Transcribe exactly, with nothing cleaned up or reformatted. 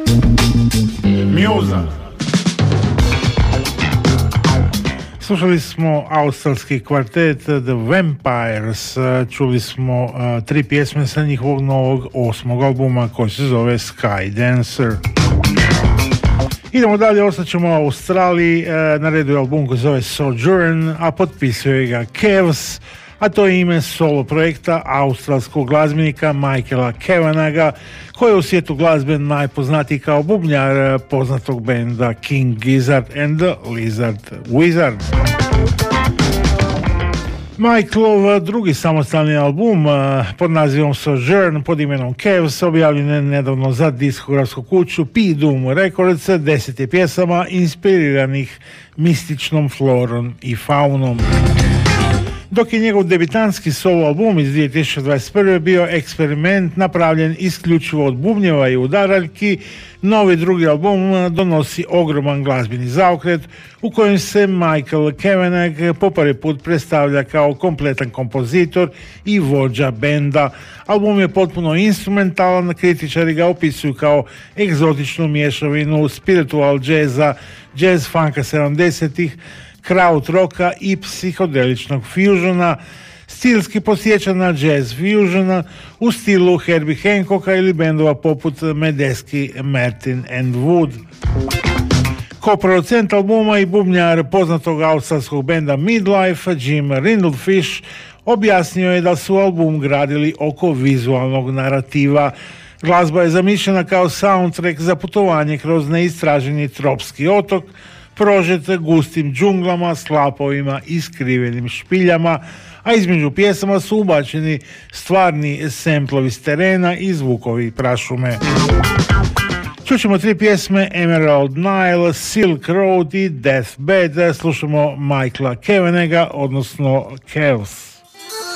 Mjuza. Slušali smo australski kvartet The Vampires, čuli smo uh, tri pjesme sa njihovog novog osmog albuma koji se zove Sky Dancer. Idemo dalje, ostaćemo u Australiji, uh, na redu je album koji se zove Sojourn, a potpisuje ga Kevs, a to je ime solo projekta australskog glazbenika Michaela Kavanaga, koji je u svijetu glazbe najpoznatiji kao bubnjar poznatog benda King Gizzard and the Lizard Wizard. Michaelov drugi samostalni album pod nazivom Sojourn pod imenom Kevs objavljen je nedavno za diskografsku kuću P. Doom Records, deset je pjesama inspiriranih mističnom florom i faunom. Dok je njegov debitanski solo album iz dvije tisuće dvadeset prve bio eksperiment napravljen isključivo od bubnjeva i udaraljki, novi drugi album donosi ogroman glazbeni zaokret u kojem se Michael Kavanagh po prvi put predstavlja kao kompletan kompozitor i vođa benda. Album je potpuno instrumentalan, kritičari ga opisuju kao egzotičnu mješavinu spiritual džeza, jazz funka sedamdesetih, kraut roka i psihodeličnog fusiona. Stilski posjeća na jazz fusiona u stilu Herbie Hancocka ili bendova poput Medeski, Martin and Wood. Koproducent albuma i bubnjar poznatog australskog benda Midlife, Jim Rindlefish, objasnio je da su album gradili oko vizualnog narativa. Glazba je zamišljena kao soundtrack za putovanje kroz neistraženi tropski otok, prožet gustim džunglama, slapovima i skrivenim špiljama, a između pjesama su ubačeni stvarni semplovi s terena i zvukovi prašume. Čućemo tri pjesme: Emerald Nile, Silk Road i Deathbed. Slušamo Michaela Kavanagha, odnosno Kevs.